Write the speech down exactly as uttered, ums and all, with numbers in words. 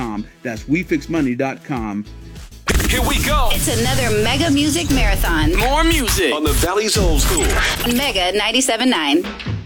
com. That's we fix money dot com. Here we go. It's another Mega Music Marathon. More music on the Valley's Old School. Mega ninety-seven point nine.